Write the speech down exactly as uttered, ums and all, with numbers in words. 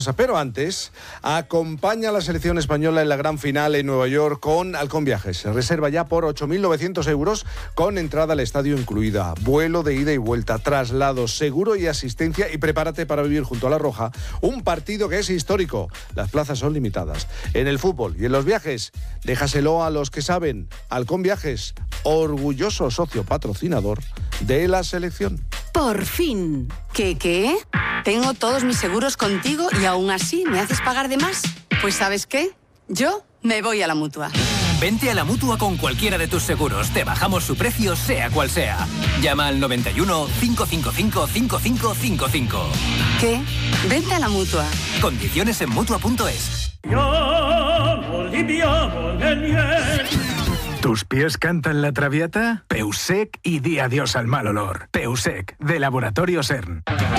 Pero antes, acompaña a la selección española en la gran final en Nueva York con Halcón Viajes. Reserva ya por ocho mil novecientos euros con entrada al estadio incluida, vuelo de ida y vuelta, traslados, seguro y asistencia, y prepárate para vivir junto a La Roja un partido que es histórico. Las plazas son limitadas. En el fútbol y en los viajes, déjaselo a los que saben. Halcón Viajes, orgulloso socio patrocinador de la selección. Por fin. ¿Qué, qué? Tengo todos mis seguros contigo y aún así me haces pagar de más. Pues ¿sabes qué? Yo me voy a la Mutua. Vente a la Mutua con cualquiera de tus seguros. Te bajamos su precio, sea cual sea. Llama al noventa y uno, cinco cinco cinco, cinco cinco cinco cinco. ¿Qué? Vente a la Mutua. Condiciones en Mutua punto es. ¿Tus pies cantan la traviata? Peusec y di adiós al mal olor. Peusec, de Laboratorio CERN.